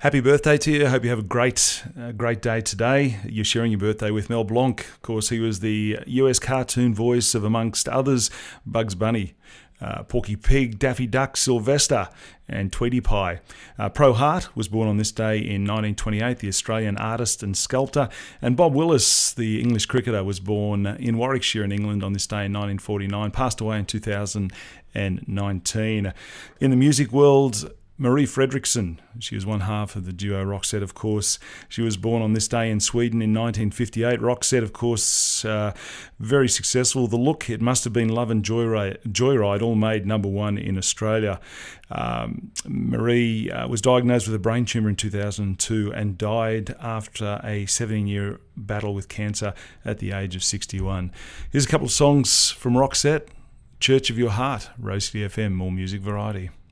Happy birthday to you. I hope you have a great day today. You're sharing your birthday with Mel Blanc. Of course, he was the US cartoon voice of, amongst others, Bugs Bunny, Porky Pig, Daffy Duck, Sylvester, and Tweety Pie. Pro Hart was born on this day in 1928, the Australian artist and sculptor. And Bob Willis, the English cricketer, was born in Warwickshire in England on this day in 1949, passed away in 2019. In the music world, Marie Fredriksson, she was one half of the duo Roxette, of course. She was born on this day in Sweden in 1958. Roxette, of course, very successful. The Look, It Must Have Been Love and Joyride all made #1 in Australia. Marie was diagnosed with a brain tumour in 2002 and died after a 17-year battle with cancer at the age of 61. Here's a couple of songs from Roxette. Church of Your Heart, Rose City FM, more music variety.